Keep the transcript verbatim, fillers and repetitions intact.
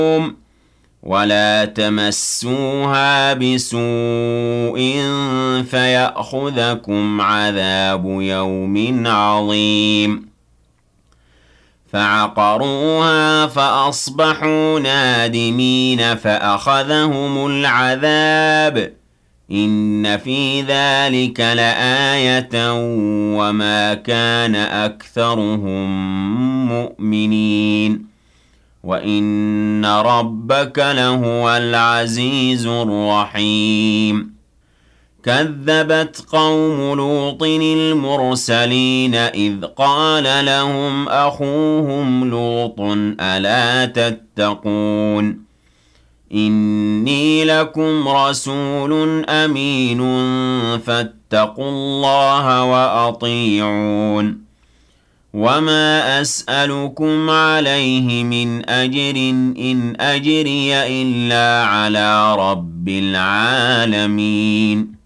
ولا تمسوها بسوء فيأخذكم عذاب يوم عظيم فعقروها فأصبحوا نادمين فأخذهم العذاب إن في ذلك لآية وما كان أكثرهم مؤمنين وإن ربك لهو العزيز الرحيم كذبت قوم لوط المرسلين إذ قال لهم أخوهم لوط ألا تتقون إني لكم رسول أمين فاتقوا الله وأطيعون وما أسألكم عليه من أجر إن أجري إلا على رب العالمين